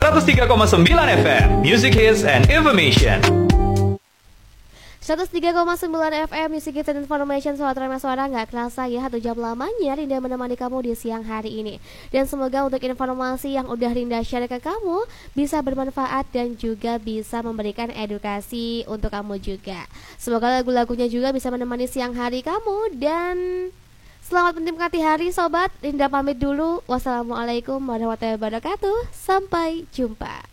103,9 FM, Music Hits and Information. 103,9 FM Music Hits and Information. Sobat Rema Suara, gak kerasa ya 1 jam lamanya Rinda menemani kamu di siang hari ini. Dan semoga untuk informasi yang udah Rinda share ke kamu bisa bermanfaat dan juga bisa memberikan edukasi untuk kamu juga. Semoga lagu-lagunya juga bisa menemani siang hari kamu. Dan selamat menikmati hari sobat. Rinda pamit dulu. Wassalamualaikum warahmatullahi wabarakatuh. Sampai jumpa.